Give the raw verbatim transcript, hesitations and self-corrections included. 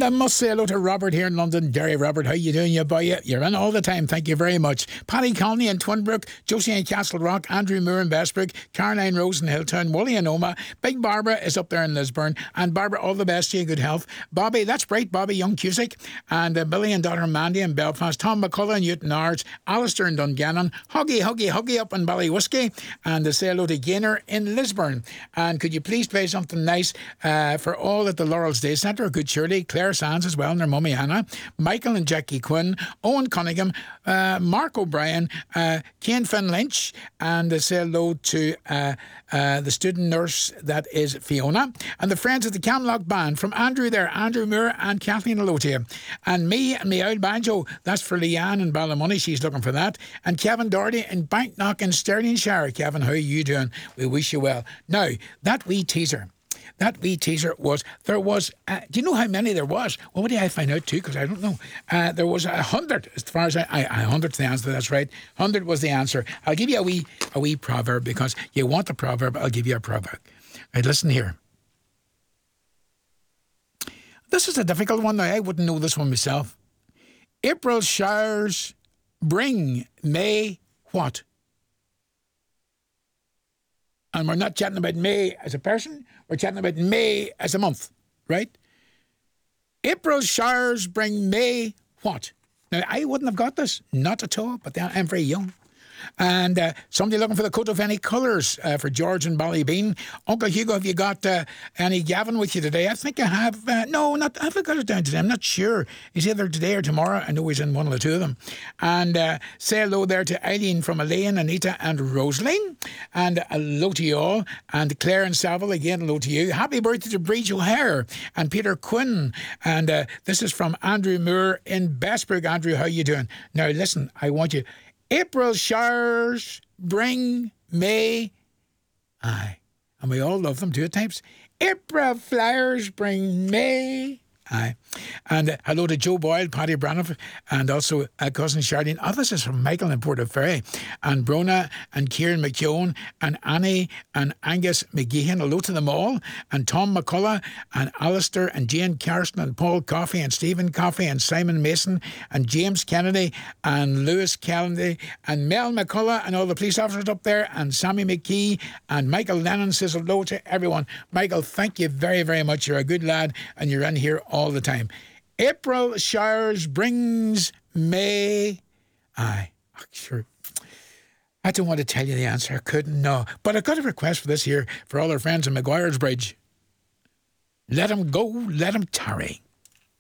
And I must say hello to Robert here in London. Derry, Robert, how you doing, you boy? You're in all the time. Thank you very much. Paddy Conley in Twinbrook, Josie in Castle Rock, Andrew Moore in Bestbrook, Caroline Rose in Hilltown, Woolley in Oma, Big Barbara is up there in Lisburn, and Barbara, all the best to you, good health. Bobby, that's right, Bobby Young Cusick, and uh, Billy and daughter Mandy in Belfast, Tom McCullough in Newton Ards, Alistair in Dungannon, Huggy, Huggy, Huggy up in Ballywhiskey, and uh, say hello to Gaynor in Lisburn. And could you please play something nice uh, for all at the Laurels Day Centre? Good Shirley, Claire Sands as well, and their mummy Anna, Michael and Jackie Quinn, Owen Cunningham, uh, Mark O'Brien, uh, Kane Finn Lynch, and uh, say hello to uh, uh, the student nurse that is Fiona, and the friends of the Camlock Band from Andrew there, Andrew Moore and Kathleen Alotia, and me and me old banjo, that's for Leanne in Ballymoney, she's looking for that, and Kevin Doherty in Banknock in Stirlingshire. Kevin, how are you doing? We wish you well. Now, that wee teaser, That wee teaser was, there was, uh, do you know how many there was? Well, what did I find out too? Because I don't know. Uh, there was a hundred, as far as I, I, a hundred's the answer, that's right. Hundred was the answer. I'll give you a wee, a wee proverb because you want a proverb, I'll give you a proverb. Right, listen here. This is a difficult one now, I wouldn't know this one myself. April showers bring May what? And we're not chatting about May as a person, we're chatting about May as a month, right? April showers bring May what? Now, I wouldn't have got this, not at all, but I'm very young. And uh, somebody looking for the coat of any colours uh, for George and Ballybean. Uncle Hugo, have you got uh, any Gavin with you today? I think I have. Uh, no, not. I haven't got it down today. I'm not sure. He's either today or tomorrow. I know he's in one of the two of them. And uh, say hello there to Eileen from Elaine, Anita and Rosaline. And hello to you all. And Claire and Savile, again, hello to you. Happy birthday to Breach O'Hare and Peter Quinn. And uh, this is from Andrew Moore in Bestbrook. Andrew, how you doing? Now, listen, I want you... April showers bring May. Aye. And we all love them too at times. April flowers bring May. Aye. And uh, hello to Joe Boyle, Paddy Braniff, and also uh, cousin Charlene. Oh, this is from Michael in Portaferry. And Brona and Kieran McKeown and Annie and Angus McGeehan. Hello to them all. And Tom McCullough and Alistair and Jane Carson and Paul Coffey and Stephen Coffey and Simon Mason and James Kennedy and Lewis Kennedy and Mel McCullough and all the police officers up there and Sammy McKee and Michael Lennon says hello to everyone. Michael, thank you very, very much. You're a good lad and you're in here all the time. April showers brings May. Aye, sure. I don't want to tell you the answer. I couldn't, no. But I've got a request for this here for all our friends in Maguire's Bridge. Let 'em go, let 'em tarry.